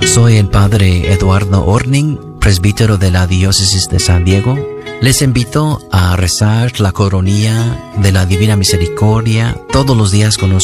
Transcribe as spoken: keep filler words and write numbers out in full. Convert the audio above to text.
Soy el Padre Eduardo Orning, presbítero de la Diócesis de San Diego. Les invito a rezar la coronilla de la Divina Misericordia todos los días con nosotros.